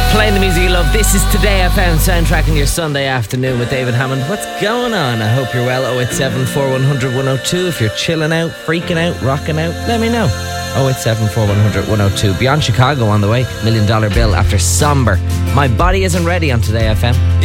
Playing the music you love. This is Today FM, soundtracking your Sunday afternoon with David Hammond. What's going on? I hope you're well. 087 4100 102. If you're chilling out, freaking out, rocking out, let me know. 087 4100 102. Beyond Chicago on the way. $1 Million Bill after Somber. My Body Isn't Ready on Today FM.